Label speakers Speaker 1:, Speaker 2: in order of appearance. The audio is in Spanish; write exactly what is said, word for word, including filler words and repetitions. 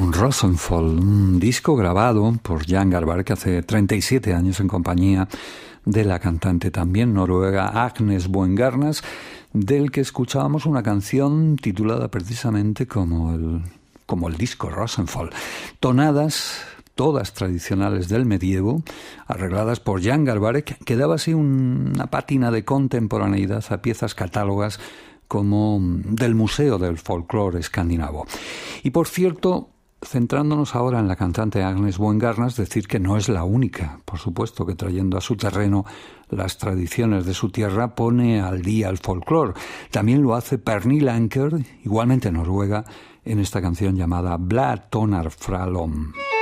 Speaker 1: con Rosenfold, un disco grabado por Jan Garbarek hace treinta y siete años en compañía de la cantante también noruega Agnes Buengarnas, del que escuchábamos una canción titulada precisamente como el, como el disco Rosenfold. Tonadas todas tradicionales del medievo, arregladas por Jan Garbarek, que daba así una pátina de contemporaneidad a piezas catálogas como del Museo del Folclore Escandinavo. Y por cierto, centrándonos ahora en la cantante Agnes Buengarnas, decir que no es la única, por supuesto, que trayendo a su terreno las tradiciones de su tierra pone al día el folclore. También lo hace Pernille Anker, igualmente noruega, en esta canción llamada Blad Tonar fra Lom.